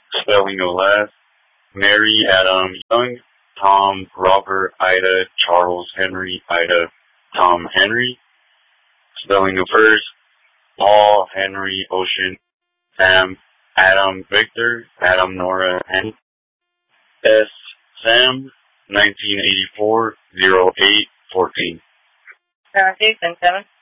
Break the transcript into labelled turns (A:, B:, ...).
A: Spelling of last: Mary Adam Young, Tom Robert Ida Charles Henry Ida Tom Henry. Spelling of first: Paul Henry Ocean Sam Adam Victor Adam Nora N. S. Sam 1984 08 14.
B: Station 7.